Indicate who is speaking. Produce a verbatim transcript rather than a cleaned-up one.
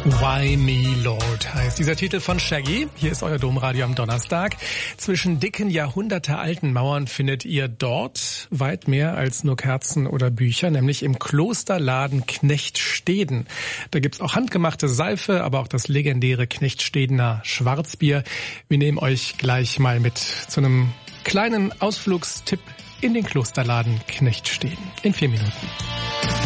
Speaker 1: Why Me Lord heißt dieser Titel von Shaggy. Hier ist euer Domradio am Donnerstag. Zwischen dicken, jahrhundertealten Mauern findet ihr dort weit mehr als nur Kerzen oder Bücher, nämlich im Klosterladen Knechtsteden. Da gibt's auch handgemachte Seife, aber auch das legendäre Knechtstedener Schwarzbier. Wir nehmen euch gleich mal mit zu einem kleinen Ausflugstipp in den Klosterladen Knechtsteden. In vier Minuten.